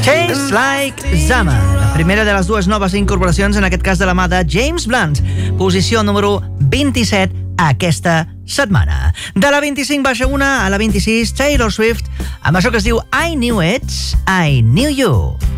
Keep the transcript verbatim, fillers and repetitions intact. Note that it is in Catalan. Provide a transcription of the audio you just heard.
Tastes Like Summer, la primera de les dues noves incorporacions, en aquest cas de la mà de James Blunt, posició número vint-i-set aquesta setmana. De la vint-i-cinc baixa una a la vint-i-sis, Taylor Swift, amb això que es diu I Knew It, I Knew You.